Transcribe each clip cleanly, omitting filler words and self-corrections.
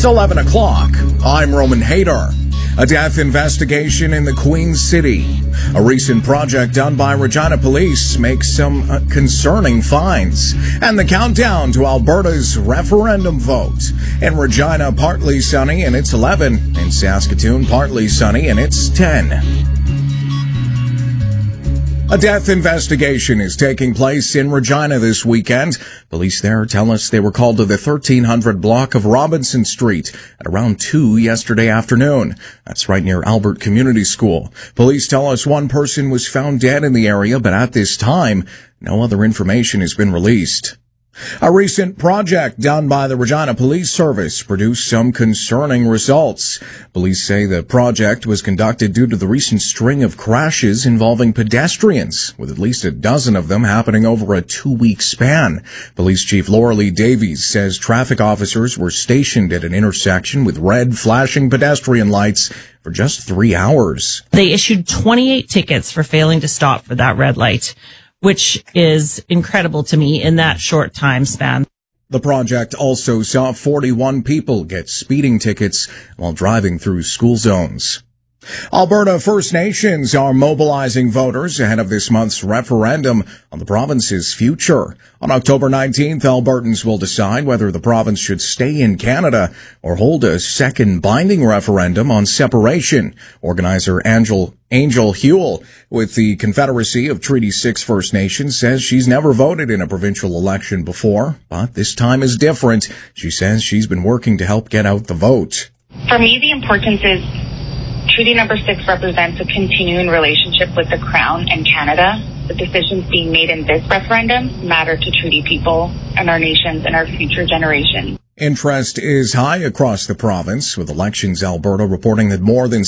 It's 11 o'clock. I'm Roman Hader. A death investigation in the Queen City. A recent project done by Regina Police makes some concerning finds. And the countdown to Alberta's referendum vote. In Regina, partly sunny, and it's 11. In Saskatoon, partly sunny, and it's 10. A death investigation is taking place in Regina this weekend. Police there tell us they were called to the 1300 block of Robinson Street at around 2 yesterday afternoon. That's right near Albert Community School. Police tell us one person was found dead in the area, but at this time, no other information has been released. A recent project done by the Regina Police Service produced some concerning results. Police say the project was conducted due to the recent string of crashes involving pedestrians, with at least a dozen of them happening over a 2-week span. Police Chief Laura Lee Davies says traffic officers were stationed at an intersection with red flashing pedestrian lights for just 3 hours. They issued 28 tickets for failing to stop for that red light, which is incredible to me in that short time span. The project also saw 41 people get speeding tickets while driving through school zones. Alberta First Nations are mobilizing voters ahead of this month's referendum on the province's future. On October 19th, Albertans will decide whether the province should stay in Canada or hold a second binding referendum on separation. Organizer Angel Hewell with the Confederacy of Treaty 6 First Nations says she's never voted in a provincial election before, but this time is different. She says she's been working to help get out the vote. For me, the importance is Treaty Number 6 represents a continuing relationship with the Crown and Canada. The decisions being made in this referendum matter to treaty people and our nations and our future generations. Interest is high across the province, with Elections Alberta reporting that more than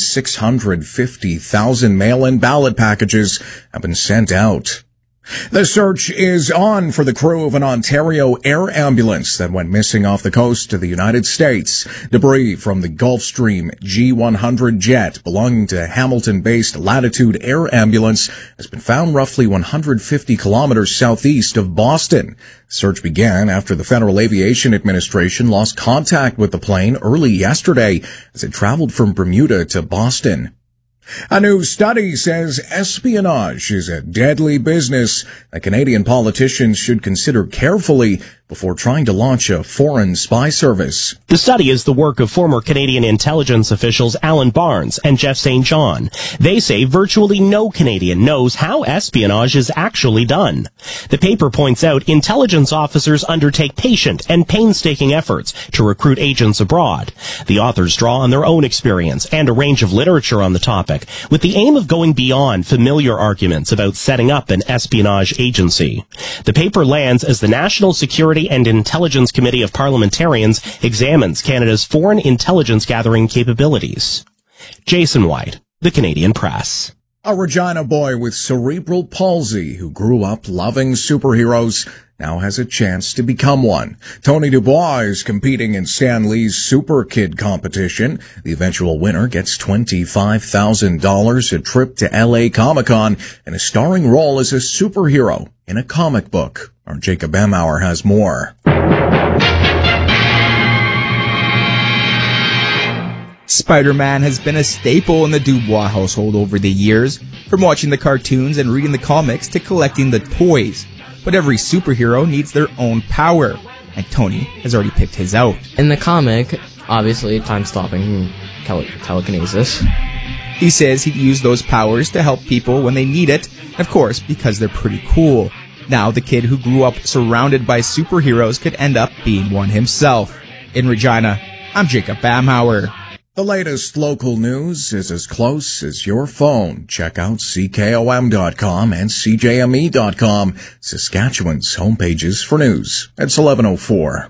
650,000 mail-in ballot packages have been sent out. The search is on for the crew of an Ontario air ambulance that went missing off the coast of the United States. Debris from the Gulfstream G100 jet belonging to Hamilton-based Latitude Air Ambulance has been found roughly 150 kilometers southeast of Boston. The search began after the Federal Aviation Administration lost contact with the plane early yesterday as it traveled from Bermuda to Boston. A new study says espionage is a deadly business that Canadian politicians should consider carefully before trying to launch a foreign spy service. The study is the work of former Canadian intelligence officials Alan Barnes and Jeff St. John. They say virtually no Canadian knows how espionage is actually done. The paper points out intelligence officers undertake patient and painstaking efforts to recruit agents abroad. The authors draw on their own experience and a range of literature on the topic, with the aim of going beyond familiar arguments about setting up an espionage agency. The paper lands as the National Security and Intelligence Committee of Parliamentarians examines Canada's foreign intelligence gathering capabilities. Jason White, The Canadian Press. A Regina boy with cerebral palsy who grew up loving superheroes now has a chance to become one. Tony Dubois is competing in Stan Lee's Super Kid competition. The eventual winner gets $25,000, a trip to LA Comic-Con, and a starring role as a superhero in a comic book. Our Jacob Bamauer has more. Spider-Man has been a staple in the Dubois household over the years, from watching the cartoons and reading the comics to collecting the toys. But every superhero needs their own power, and Tony has already picked his out. In the comic, obviously, time-stopping telekinesis. He says he'd use those powers to help people when they need it, of course, because they're pretty cool. Now the kid who grew up surrounded by superheroes could end up being one himself. In Regina, I'm Jacob Bamauer. The latest local news is as close as your phone. Check out CKOM.com and CJME.com, Saskatchewan's homepages for news. It's 11:04.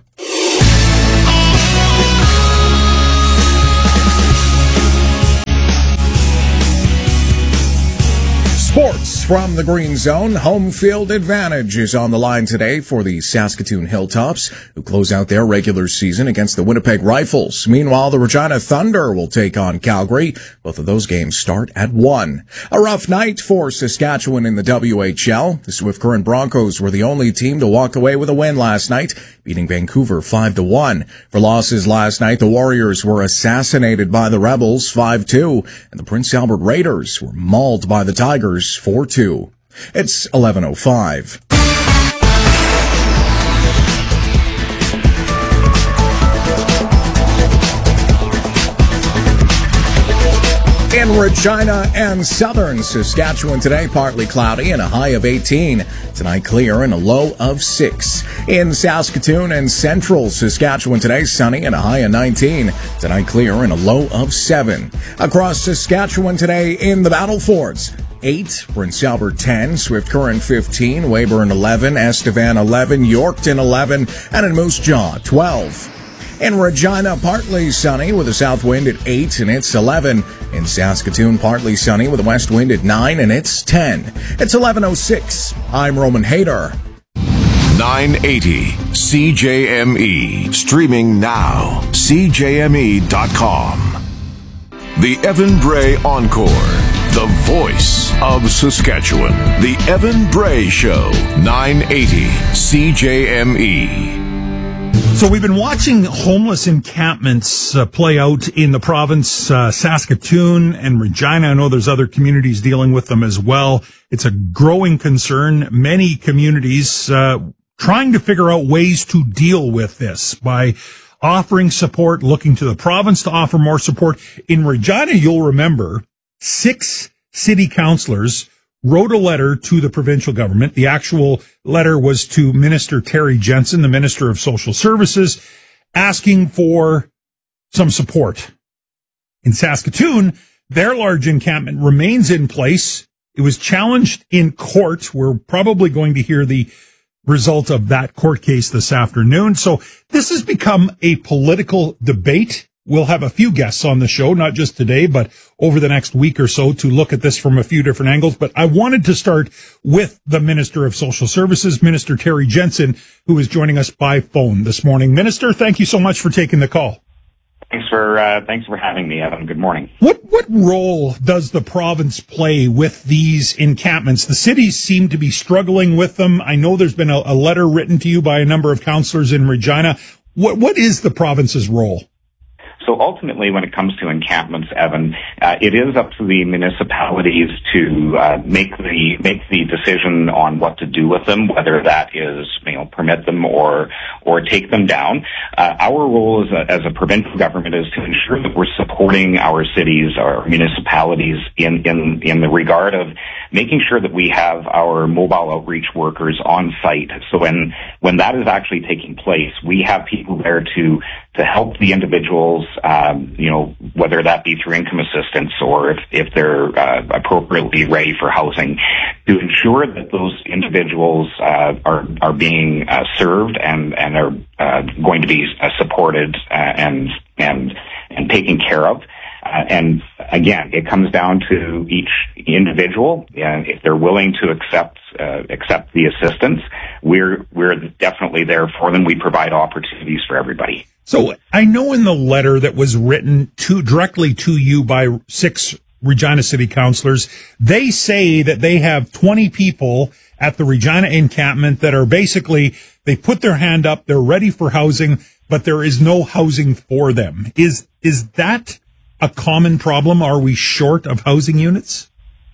Sports from the Green Zone. Home field advantage is on the line today for the Saskatoon Hilltops, who close out their regular season against the Winnipeg Rifles. Meanwhile, the Regina Thunder will take on Calgary. Both of those games start at 1. A rough night for Saskatchewan in the WHL. The Swift Current Broncos were the only team to walk away with a win last night, beating Vancouver 5-1. For losses last night, the Warriors were assassinated by the Rebels 5-2, and the Prince Albert Raiders were mauled by the Tigers 4-2. It's 11:05. In Regina and southern Saskatchewan today, partly cloudy and a high of 18. Tonight, clear and a low of 6. In Saskatoon and central Saskatchewan today, sunny and a high of 19. Tonight, clear and a low of 7. Across Saskatchewan today in the Battle Forts, 8, Prince Albert 10, Swift Current 15, Weyburn 11, Estevan 11, Yorkton 11, and in Moose Jaw 12. In Regina, partly sunny with a south wind at 8 and it's 11. In Saskatoon, partly sunny with a west wind at 9 and it's 10. It's 11:06. I'm Roman Hayter. 980 CJME. Streaming now. CJME.com. The Evan Bray Encore. The voice of Saskatchewan. The Evan Bray Show. 980 CJME. So we've been watching homeless encampments play out in the province, Saskatoon and Regina. I know there's other communities dealing with them as well. It's a growing concern. Many communities trying to figure out ways to deal with this by offering support, looking to the province to offer more support. In Regina, you'll remember 6 city councillors wrote a letter to the provincial government. The actual letter was to Minister Terry Jensen, the Minister of Social Services, asking for some support. In Saskatoon, their large encampment remains in place. It was challenged in court. We're probably going to hear the result of that court case this afternoon. So this has become a political debate. We'll have a few guests on the show, not just today, but over the next week or so to look at this from a few different angles. But I wanted to start with the Minister of Social Services, Minister Terry Jensen, who is joining us by phone this morning. Minister, thank you so much for taking the call. Thanks for having me, Evan. Good morning. What role does the province play with these encampments? The cities seem to be struggling with them. I know there's been a letter written to you by a number of councillors in Regina. What is the province's role? So ultimately, when it comes to encampments, Evan, it is up to the municipalities to make the decision on what to do with them, whether that is permit them or take them down. Our role as a provincial government is to ensure that we're supporting our cities, our municipalities in the regard of making sure that we have our mobile outreach workers on site. So when that is actually taking place, we have people there to help the individuals, whether that be through income assistance or if they're appropriately ready for housing, to ensure that those individuals are being served and are going to be supported and taken care of. And again, it comes down to each individual. If they're willing to accept the assistance, we're definitely there for them. We provide opportunities for everybody. So I know in the letter that was written directly to you by 6 Regina City councillors, they say that they have 20 people at the Regina encampment that are basically, they put their hand up, they're ready for housing, but there is no housing for them. Is that a common problem? Are we short of housing units?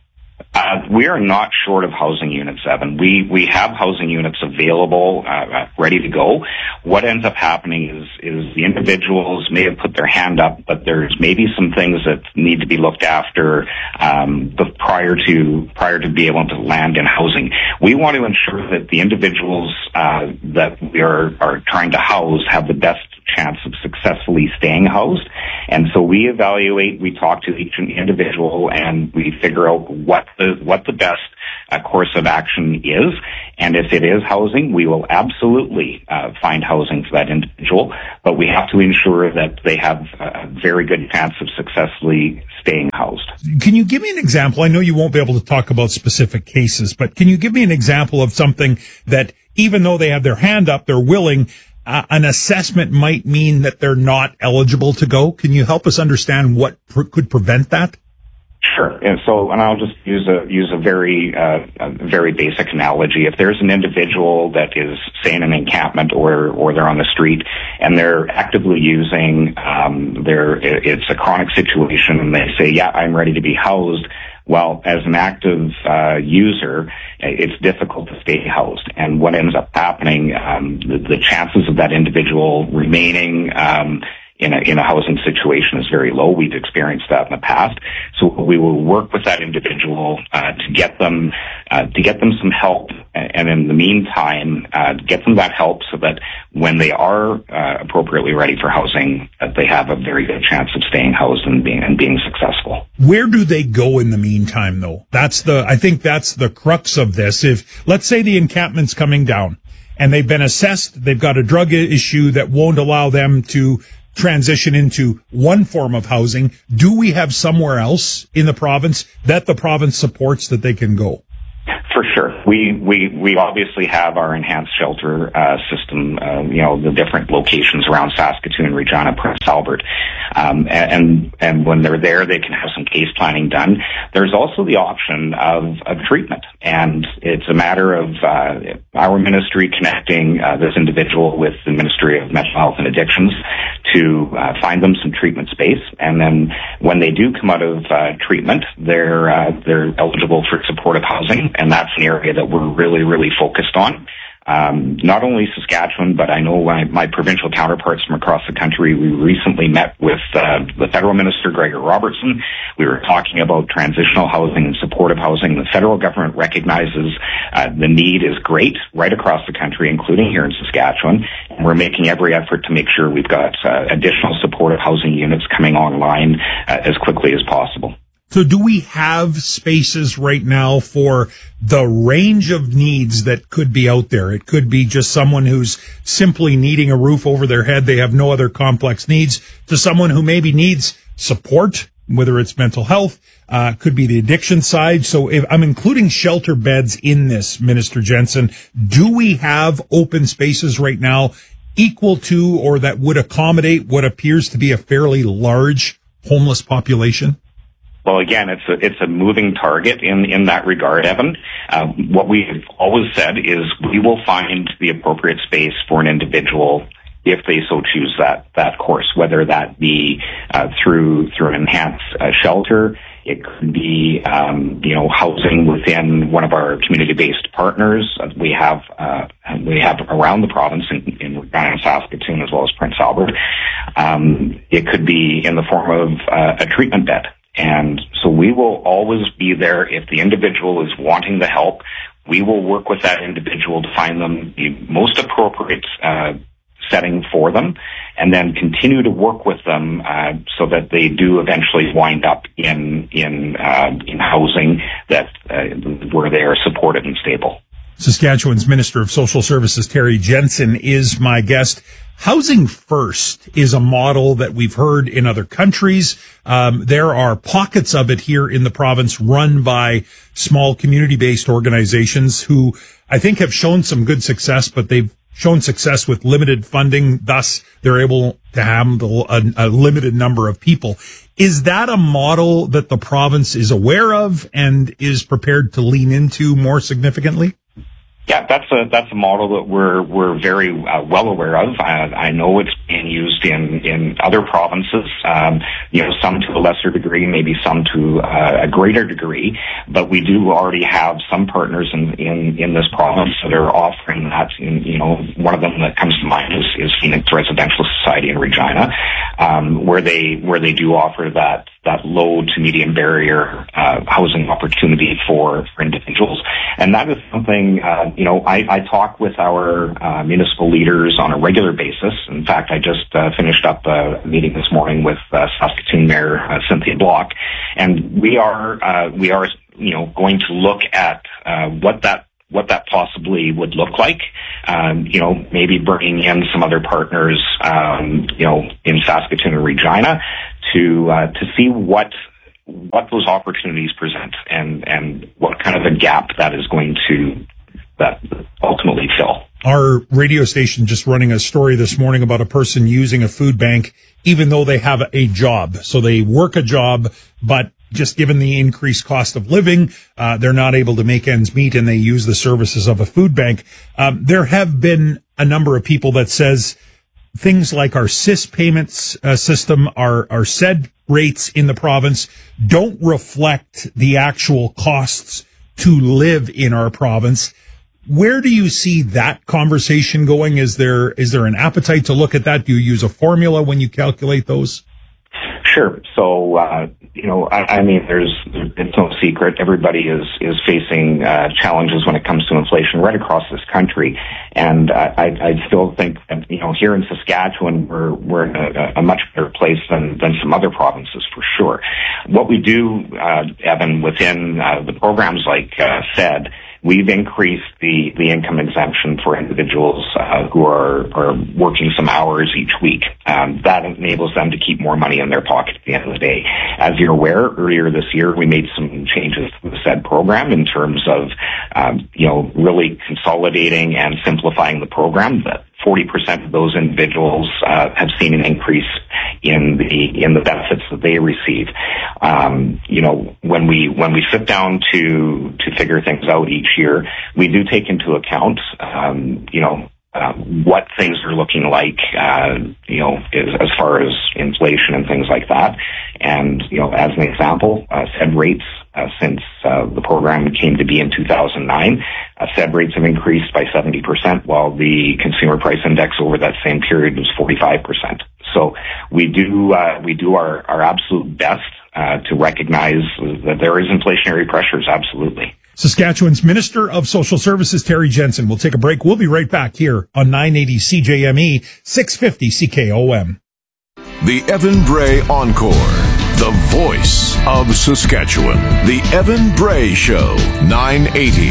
We are not short of housing units, Evan. We have housing units available, ready to go. What ends up happening is the individuals may have put their hand up, but there's maybe some things that need to be looked after prior to be able to land in housing. We want to ensure that the individuals that we are trying to house have the best chance of successfully staying housed. And so we evaluate, we talk to each individual, and we figure out what the best course of action is. And if it is housing, we will absolutely find housing for that individual. But we have to ensure that they have a very good chance of successfully staying housed. Can you give me an example? I know you won't be able to talk about specific cases, but can you give me an example of something that even though they have their hand up, they're willing, an assessment might mean that they're not eligible to go? Can you help us understand what could prevent that? Sure. And I'll just use a very basic analogy. If there's an individual that is, say, in an encampment or they're on the street and they're actively using it's a chronic situation, and they say, "Yeah, I'm ready to be housed." Well, as an active user, it's difficult to stay housed. And what ends up happening, the chances of that individual remaining in a housing situation is very low. We've experienced that in the past. So we will work with that individual to get them some help, and in the meantime, get them that help so that when they are appropriately ready for housing, that they have a very good chance of staying housed and being successful. Where do they go in the meantime, though? I think that's the crux of this. If, let's say, the encampment's coming down and they've been assessed, they've got a drug issue that won't allow them to transition into one form of housing, do we have somewhere else in the province that the province supports that they can go? For sure. We obviously have our enhanced shelter system, the different locations around Saskatoon, Regina, Prince Albert. And when they're there, they can have some case planning done. There's also the option of treatment. And it's a matter of our ministry connecting this individual with the Ministry of Mental Health and Addictions to find them some treatment space. And then when they do come out of treatment, they're eligible for supportive housing. And that's an area that we're really, really focused on. Not only Saskatchewan, but I know my provincial counterparts from across the country. We recently met with the federal minister, Gregor Robertson. We were talking about transitional housing and supportive housing. The federal government recognizes the need is great right across the country, including here in Saskatchewan. And we're making every effort to make sure we've got additional supportive housing units coming online as quickly as possible. So do we have spaces right now for the range of needs that could be out there? It could be just someone who's simply needing a roof over their head. They have no other complex needs, to someone who maybe needs support, whether it's mental health, could be the addiction side. So if I'm including shelter beds in this, Minister Jensen, do we have open spaces right now equal to or that would accommodate what appears to be a fairly large homeless population? Well, again, it's a moving target in that regard, Evan. What we've always said is we will find the appropriate space for an individual if they so choose that course, whether that be through an enhanced shelter. It could be housing within one of our community-based partners. We have around the province in Regina and Saskatoon, as well as Prince Albert. It could be in the form of a treatment bed. And so we will always be there if the individual is wanting the help. We will work with that individual to find them the most appropriate setting for them, and then continue to work with them so that they do eventually wind up in housing that where they are supported and stable. Saskatchewan's Minister of Social Services, Terry Jensen, is my guest. Housing First is a model that we've heard in other countries. There are pockets of it here in the province run by small community-based organizations who I think have shown some good success, but they've shown success with limited funding. Thus, they're able to handle a limited number of people. Is that a model that the province is aware of and is prepared to lean into more significantly? Yeah, that's a model that we're very well aware of. I know it's being used in other provinces. Some to a lesser degree, maybe some to a greater degree. But we do already have some partners in this province that are offering that. One of them that comes to mind is Phoenix Residential Society in Regina, where they do offer that low to medium barrier housing opportunity for individuals, and that is something. I talk with our municipal leaders on a regular basis. In fact, I just finished up a meeting this morning with Saskatoon Mayor Cynthia Block, and we are going to look at what that possibly would look like. Maybe bringing in some other partners, in Saskatoon and Regina to see what those opportunities present and what kind of a gap that is going to ultimately fill. Our radio station just running a story this morning about a person using a food bank even though they have a job. So they work a job, but just given the increased cost of living, they're not able to make ends meet, and they use the services of a food bank. There have been a number of people that says things like our SIS payments system, our SED rates in the province don't reflect the actual costs to live in our province. Where do you see that conversation going? Is there an appetite to look at that? Do you use a formula when you calculate those? Sure. So, I mean, it's no secret. Everybody is facing challenges when it comes to inflation right across this country. And I still think that, here in Saskatchewan, we're in a much better place than some other provinces for sure. What we do, Evan, within the programs like SED, we've increased the income exemption for individuals who are working some hours each week. That enables them to keep more money in their pocket at the end of the day. As you're aware, earlier this year we made some changes to the SED program in terms of really consolidating and simplifying the program. That 40% of those individuals have seen an increase in the benefits that they receive. When we sit down to figure things out each year, we do take into account what things are looking like, as far as inflation and things like that. And, as an example, SED rates, since the program came to be in 2009, SED rates have increased by 70%, while the consumer price index over that same period was 45%. So we do our absolute best to recognize that there is inflationary pressures, absolutely. Saskatchewan's Minister of Social Services, Terry Jensen. We'll take a break. We'll be right back here on 980 CJME, 650 CKOM. The Evan Bray Encore, the voice of Saskatchewan. The Evan Bray Show, 980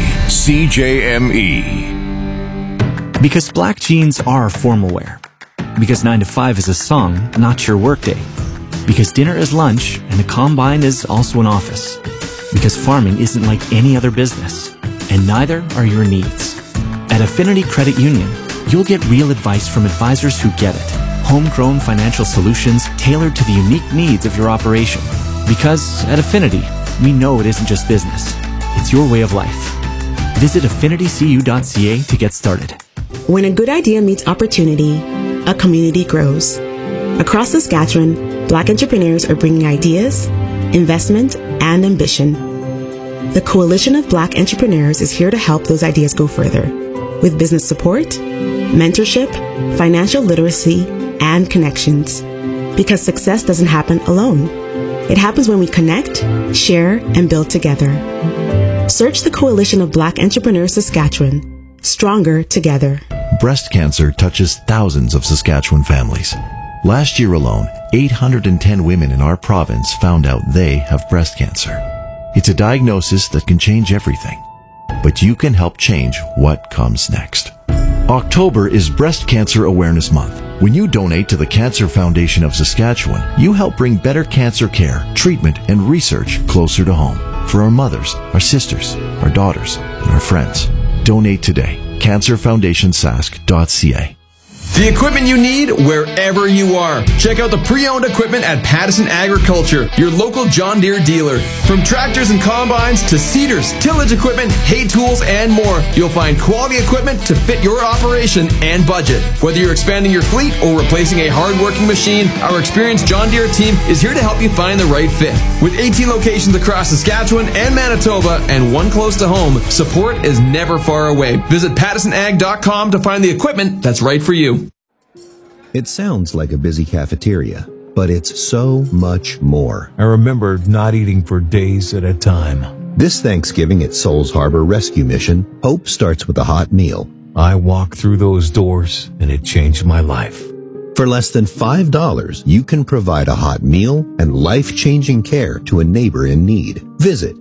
CJME. Because black jeans are formal wear. Because 9 to 5 is a song, not your workday. Because dinner is lunch and the combine is also an office. Because farming isn't like any other business, and neither are your needs. At Affinity Credit Union, you'll get real advice from advisors who get it. Homegrown financial solutions tailored to the unique needs of your operation. Because at Affinity, we know it isn't just business. It's your way of life. Visit affinitycu.ca to get started. When a good idea meets opportunity, a community grows. Across Saskatchewan, Black entrepreneurs are bringing ideas, investment, and ambition. The Coalition of Black Entrepreneurs is here to help those ideas go further with business support, mentorship, financial literacy, and connections. Because success doesn't happen alone. It happens when we connect, share, and build together. Search the Coalition of Black Entrepreneurs Saskatchewan. Stronger together. Breast cancer touches thousands of Saskatchewan families. Last year alone, 810 women in our province found out they have breast cancer. It's a diagnosis that can change everything, but you can help change what comes next. October is Breast Cancer Awareness Month. When you donate to the Cancer Foundation of Saskatchewan, you help bring better cancer care, treatment, and research closer to home for our mothers, our sisters, our daughters, and our friends. Donate today. CancerFoundationSask.ca. The equipment you need wherever you are. Check out the pre-owned equipment at Pattison Agriculture, your local John Deere dealer. From tractors and combines to seeders, tillage equipment, hay tools, and more, you'll find quality equipment to fit your operation and budget. Whether you're expanding your fleet or replacing a hard-working machine, our experienced John Deere team is here to help you find the right fit. With 18 locations across Saskatchewan and Manitoba and one close to home, support is never far away. Visit PattisonAg.com to find the equipment that's right for you. It sounds like a busy cafeteria, but it's so much more. I remember not eating for days at a time. This Thanksgiving at Souls Harbor Rescue Mission, hope starts with a hot meal. I walked through those doors, and it changed my life. For less than $5, you can provide a hot meal and life-changing care to a neighbor in need. Visit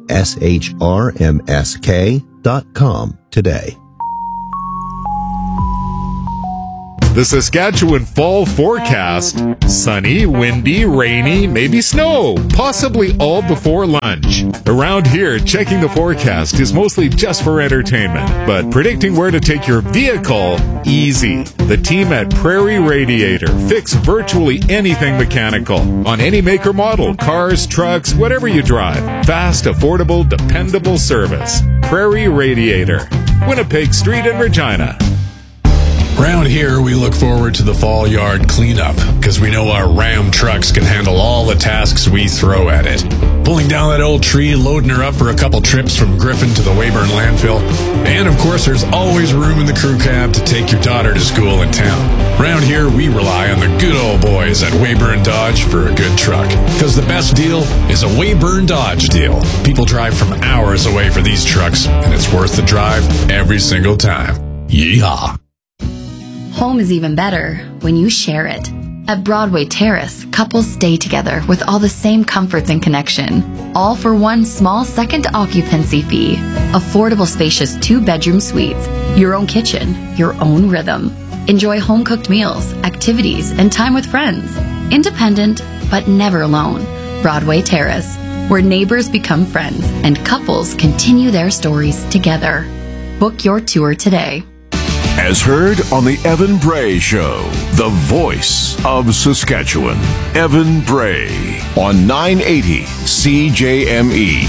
shrmsk.com today. The Saskatchewan fall forecast. Sunny, windy, rainy, maybe snow, possibly all before lunch. Around here, checking the forecast is mostly just for entertainment, but predicting where to take your vehicle, easy. The team at Prairie Radiator fix virtually anything mechanical on any make or model, cars, trucks, whatever you drive. Fast, affordable, dependable service. Prairie Radiator, Winnipeg Street in Regina. Around here, we look forward to the fall yard cleanup because we know our Ram trucks can handle all the tasks we throw at it. Pulling down that old tree, loading her up for a couple trips from Griffin to the Weyburn landfill. And of course, there's always room in the crew cab to take your daughter to school in town. Around here, we rely on the good old boys at Weyburn Dodge for a good truck. Because the best deal is a Weyburn Dodge deal. People drive from hours away for these trucks, and it's worth the drive every single time. Yeehaw! Home is even better when you share it. At Broadway Terrace, couples stay together with all the same comforts and connection, all for one small second occupancy fee. Affordable, spacious 2-bedroom suites, your own kitchen, your own rhythm. Enjoy home-cooked meals, activities, and time with friends. Independent, but never alone. Broadway Terrace, where neighbors become friends and couples continue their stories together. Book your tour today. As heard on the Evan Bray Show, the voice of Saskatchewan. Evan Bray on 980 CJME.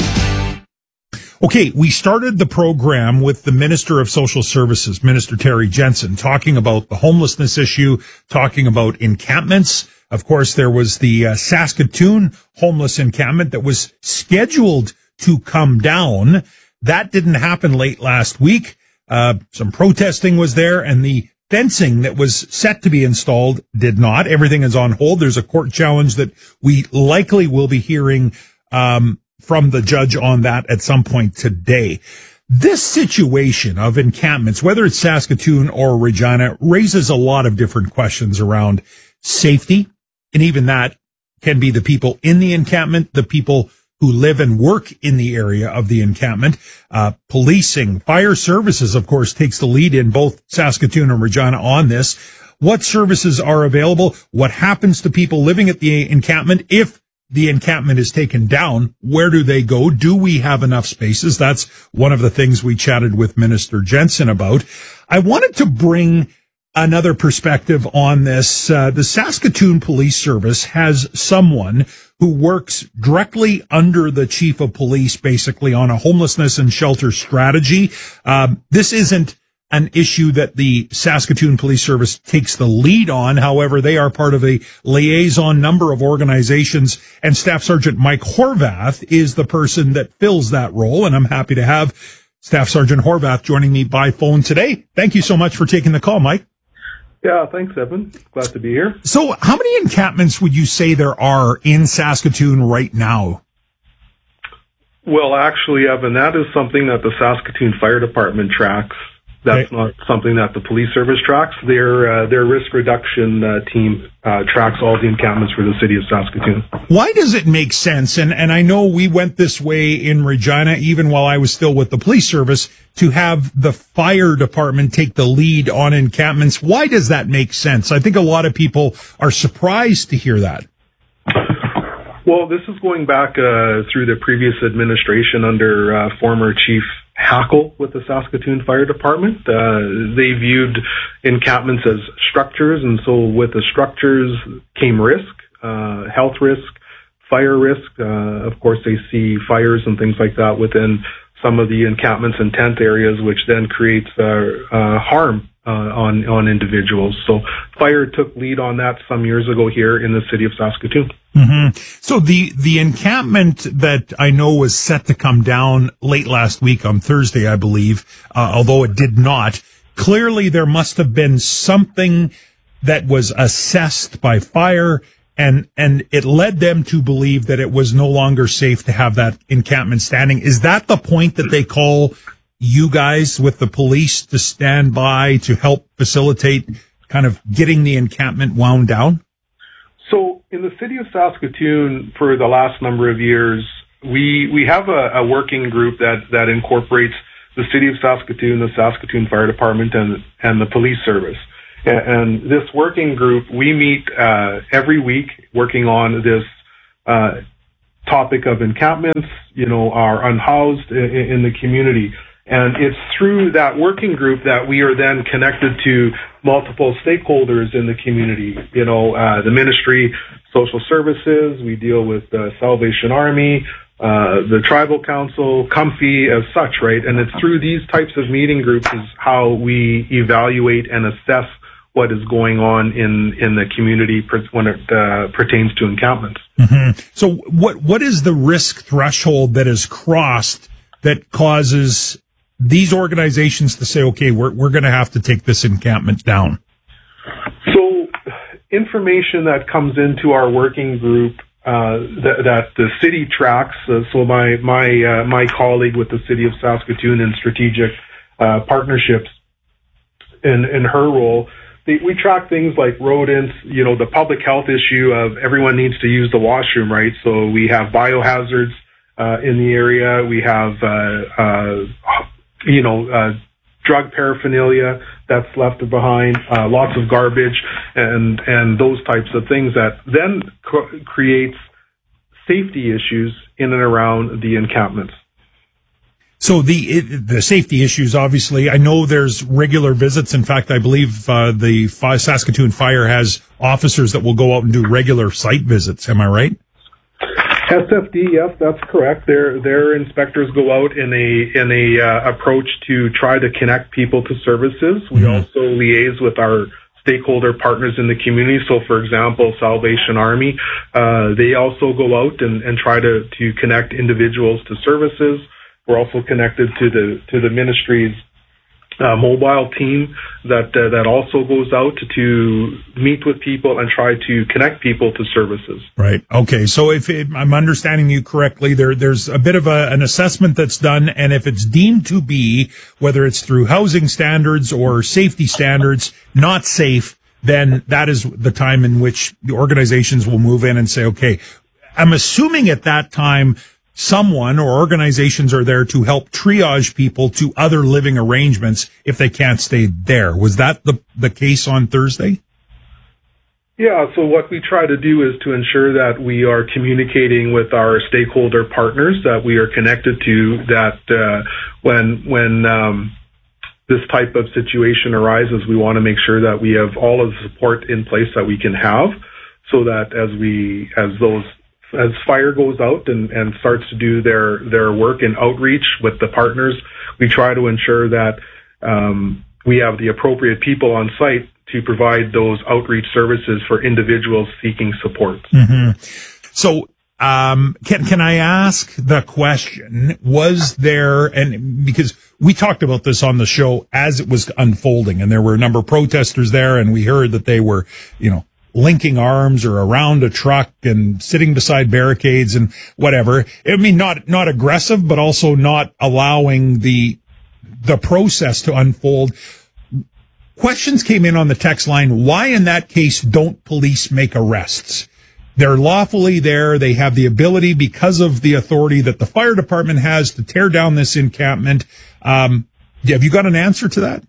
Okay, we started the program with the Minister of Social Services, Minister Terry Jensen, talking about the homelessness issue, talking about encampments. Of course, there was the Saskatoon homeless encampment that was scheduled to come down. That didn't happen late last week. Some protesting was there, and the fencing that was set to be installed did not. Everything is on hold. There's a court challenge that we likely will be hearing from the judge on that at some point today. This situation of encampments, whether it's Saskatoon or Regina, raises a lot of different questions around safety, and even that can be the people in the encampment, the people who live and work in the area of the encampment, policing, fire services, of course, takes the lead in both Saskatoon and Regina on this. What services are available? What happens to people living at the encampment if the encampment is taken down? Where do they go? Do we have enough spaces? That's one of the things we chatted with Minister Jensen about. I wanted to bring another perspective on this. The Saskatoon Police Service has someone who works directly under the chief of police, basically on a homelessness and shelter strategy. This isn't an issue that the Saskatoon Police Service takes the lead on. However, they are part of a liaison number of organizations, and Staff Sergeant Mike Horvath is the person that fills that role. And I'm happy to have Staff Sergeant Horvath joining me by phone today. Thank you so much for taking the call, Mike. Yeah, thanks, Evan. Glad to be here. So how many encampments would you say there are in Saskatoon right now? Well, actually, Evan, that is something that the Saskatoon Fire Department tracks. That's not something that the police service tracks. Their risk reduction team tracks all the encampments for the city of Saskatoon. Why does it make sense? And I know we went this way in Regina, even while I was still with the police service, to have the fire department take the lead on encampments. Why does that make sense? I think a lot of people are surprised to hear that. Well, this is going back through the previous administration under former Chief Hackle with the Saskatoon Fire Department. They viewed encampments as structures, and so with the structures came risk, health risk, fire risk. Of course, they see fires and things like that within some of the encampments and tent areas, which then creates harm on individuals. So fire took lead on that some years ago here in the city of Saskatoon. Mm-hmm. So the encampment that I know was set to come down late last week on Thursday, I believe, although it did not, clearly there must have been something that was assessed by fire, and it led them to believe that it was no longer safe to have that encampment standing. Is that the point that they call you guys with the police to stand by to help facilitate kind of getting the encampment wound down? So in the city of Saskatoon, for the last number of years, we have a working group that incorporates the city of Saskatoon, the Saskatoon Fire Department, and the police service. And this working group, we meet every week working on this topic of encampments, are unhoused in the community. And it's through that working group that we are then connected to multiple stakeholders in the community. The ministry, social services, we deal with the Salvation Army, the tribal council, Comfy as such, right? And it's through these types of meeting groups is how we evaluate and assess what is going on in the community when it pertains to encampments. Mm-hmm. So what is the risk threshold that is crossed that causes these organizations to say, okay, we're going to have to take this encampment down? So information that comes into our working group that the city tracks. So my colleague with the city of Saskatoon in strategic partnerships in her role, we track things like rodents, the public health issue of everyone needs to use the washroom, right? So we have biohazards in the area. We have drug paraphernalia that's left behind, lots of garbage, and those types of things that then creates safety issues in and around the encampments. So the safety issues, obviously, I know there's regular visits. In fact, I believe the Saskatoon Fire has officers that will go out and do regular site visits. Am I right? SFD, yes, that's correct. Their inspectors go out in a approach to try to connect people to services. We also liaise with our stakeholder partners in the community. So, for example, Salvation Army, they also go out and try to connect individuals to services. We're also connected to the ministry's mobile team that also goes out to meet with people and try to connect people to services. Right. Okay. So if I'm understanding you correctly, there's a bit of an assessment that's done, and if it's deemed to be, whether it's through housing standards or safety standards, not safe, then that is the time in which the organizations will move in and say, okay, I'm assuming at that time someone or organizations are there to help triage people to other living arrangements if they can't stay there. Was that the case on Thursday? Yeah, so what we try to do is to ensure that we are communicating with our stakeholder partners, that we are connected to, that when this type of situation arises, we want to make sure that we have all of the support in place that we can have, so that as fire goes out and starts to do their work in outreach with the partners, we try to ensure that we have the appropriate people on site to provide those outreach services for individuals seeking support. Mm-hmm. So, can I ask the question, was there, and because we talked about this on the show as it was unfolding, and there were a number of protesters there, and we heard that they were, linking arms or around a truck and sitting beside barricades and whatever. I mean, not aggressive, but also not allowing the process to unfold. Questions came in on the text line. Why in that case don't police make arrests? They're lawfully there. They have the ability, because of the authority that the fire department has, to tear down this encampment. Have you got an answer to that?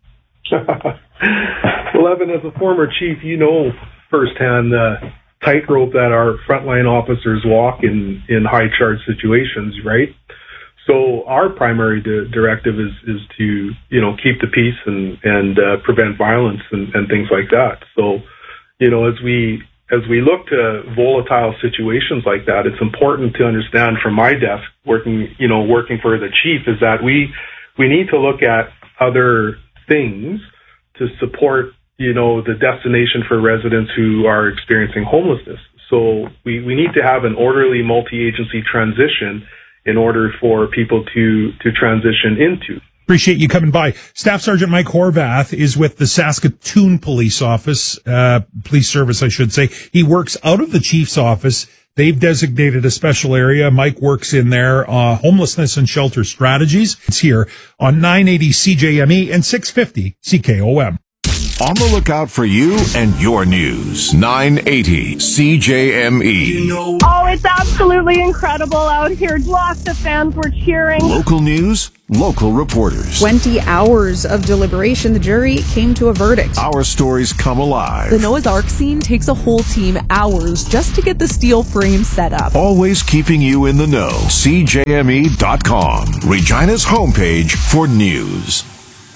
Well, Evan, as a former chief, firsthand the tightrope that our frontline officers walk in high charge situations, right? So our primary directive is to keep the peace and prevent violence and things like that. So as we look to volatile situations like that, it's important to understand from my desk working for the chief is that we need to look at other things to support the destination for residents who are experiencing homelessness. So we need to have an orderly multi-agency transition in order for people to transition into. Appreciate you coming by. Staff Sergeant Mike Horvath is with the Saskatoon Police Service, I should say. He works out of the chief's office. They've designated a special area. Mike works in there, homelessness and shelter strategies. It's here on 980 CJME and 650 CKOM. On the lookout for you and your news. 980 CJME. Oh, it's absolutely incredible out here. Lots of fans were cheering. Local news, local reporters. 20 hours of deliberation, the jury came to a verdict. Our stories come alive. The Noah's Ark scene takes a whole team hours just to get the steel frame set up. Always keeping you in the know. CJME.com, Regina's homepage for news.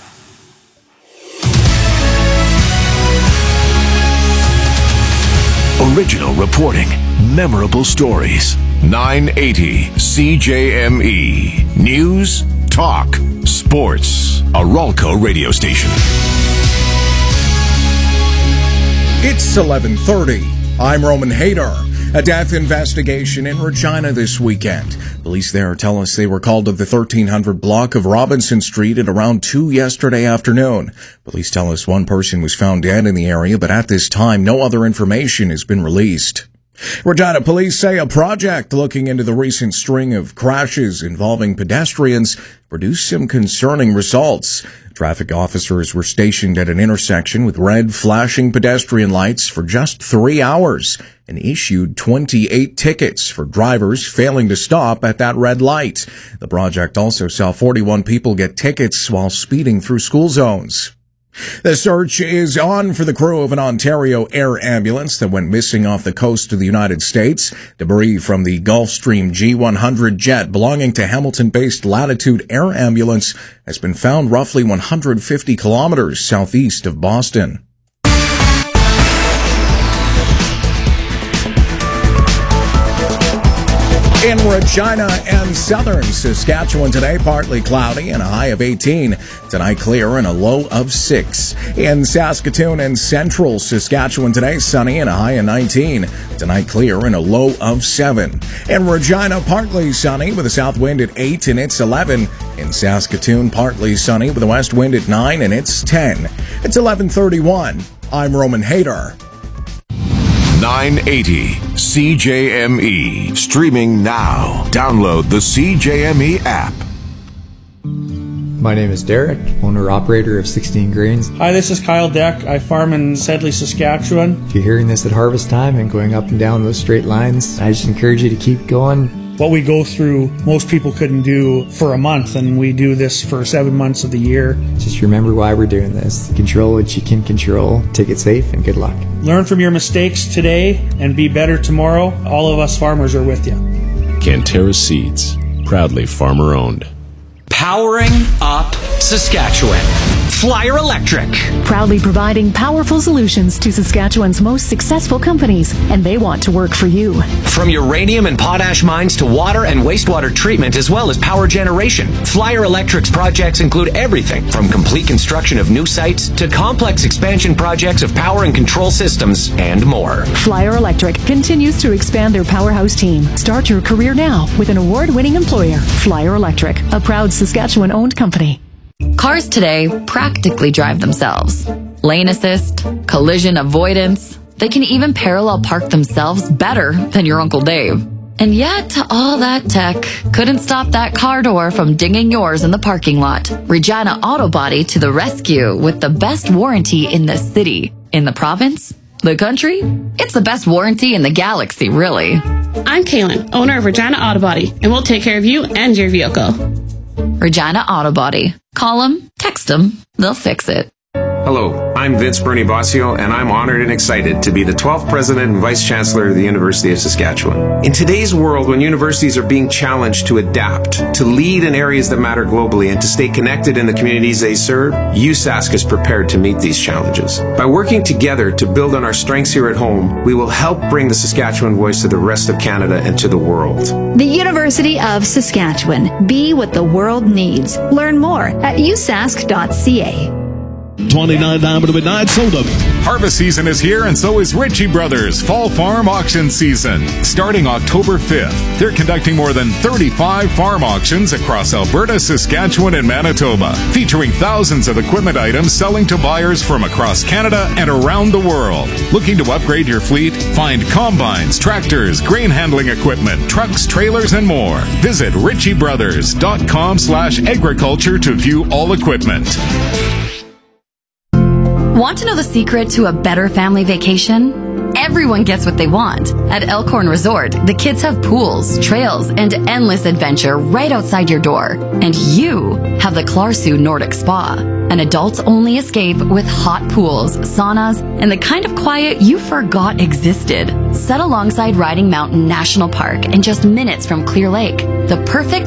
Original reporting, memorable stories. 980 CJME. News, talk, sports. A Ralco radio station. It's 11:30. I'm Roman Hader. A death investigation in Regina this weekend. Police there tell us they were called to the 1300 block of Robinson Street at around 2 yesterday afternoon. Police tell us one person was found dead in the area, but at this time, no other information has been released. Regina police say a project looking into the recent string of crashes involving pedestrians produced some concerning results. Traffic officers were stationed at an intersection with red flashing pedestrian lights for just 3 hours and issued 28 tickets for drivers failing to stop at that red light. The project also saw 41 people get tickets while speeding through school zones. The search is on for the crew of an Ontario air ambulance that went missing off the coast of the United States. Debris from the Gulfstream G100 jet belonging to Hamilton-based Latitude Air Ambulance has been found roughly 150 kilometers southeast of Boston. In Regina and southern Saskatchewan today, partly cloudy and a high of 18. Tonight, clear and a low of 6. In Saskatoon and central Saskatchewan today, sunny and a high of 19. Tonight, clear and a low of 7. In Regina, partly sunny with a south wind at 8 and it's 11. In Saskatoon, partly sunny with a west wind at 9 and it's 10. It's 11:31. I'm Roman Hader. 980 CJME. Streaming now. Download the CJME app. My name is Derek, owner-operator of 16 Grains. Hi, this is Kyle Deck. I farm in Sedley, Saskatchewan. If you're hearing this at harvest time and going up and down those straight lines, I just encourage you to keep going. What we go through, most people couldn't do for a month, and we do this for 7 months of the year. Just remember why we're doing this. Control what you can control. Take it safe, and good luck. Learn from your mistakes today and be better tomorrow. All of us farmers are with you. Canterra Seeds, proudly farmer-owned. Powering up Saskatchewan. Flyer Electric. Proudly providing powerful solutions to Saskatchewan's most successful companies, and they want to work for you. From uranium and potash mines to water and wastewater treatment, as well as power generation, Flyer Electric's projects include everything from complete construction of new sites to complex expansion projects of power and control systems and more. Flyer Electric continues to expand their powerhouse team. Start your career now with an award-winning employer. Flyer Electric, a proud Saskatchewan-owned company. Cars today practically drive themselves. Lane assist, collision avoidance. They can even parallel park themselves better than your Uncle Dave. And yet, all that tech couldn't stop that car door from dinging yours in the parking lot. Regina Auto Body to the rescue with the best warranty in the city. In the province? The country? It's the best warranty in the galaxy, really. I'm Kaylin, owner of Regina Auto Body, and we'll take care of you and your vehicle. Regina Auto Body. Call them, text them, they'll fix it. Hello, I'm Vince Bernie Bossio, and I'm honored and excited to be the 12th President and Vice Chancellor of the University of Saskatchewan. In today's world, when universities are being challenged to adapt, to lead in areas that matter globally, and to stay connected in the communities they serve, USask is prepared to meet these challenges. By working together to build on our strengths here at home, we will help bring the Saskatchewan voice to the rest of Canada and to the world. The University of Saskatchewan. Be what the world needs. Learn more at usask.ca. 29 Diamond Midnight sold up. Harvest season is here, and so is Ritchie Brothers Fall Farm Auction Season. Starting October 5th, they're conducting more than 35 farm auctions across Alberta, Saskatchewan, and Manitoba, featuring thousands of equipment items selling to buyers from across Canada and around the world. Looking to upgrade your fleet? Find combines, tractors, grain handling equipment, trucks, trailers, and more. Visit ritchiebrothers.com/agriculture to view all equipment. Want to know the secret to a better family vacation? Every Everyone gets what they want. At Elkhorn Resort, the kids have pools, trails, and endless adventure right outside your door. And you have the Klarsu Nordic Spa, an adults-only escape with hot pools, saunas, and the kind of quiet you forgot existed. Set alongside Riding Mountain National Park and just minutes from Clear Lake. The perfect